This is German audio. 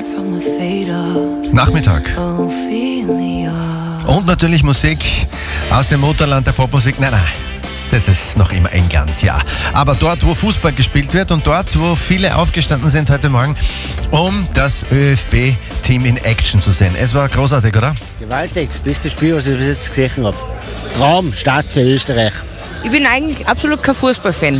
Nachmittag. Und natürlich Musik aus dem Mutterland der Popmusik. Nein, das ist noch immer England, ja. Aber dort, wo Fußball gespielt wird und dort, wo viele aufgestanden sind heute Morgen, um das ÖFB-Team in Action zu sehen. Es war großartig, oder? Gewaltig, das beste Spiel, was ich bis jetzt gesehen habe. Traum, Start für Österreich. Ich bin eigentlich absolut kein Fußballfan.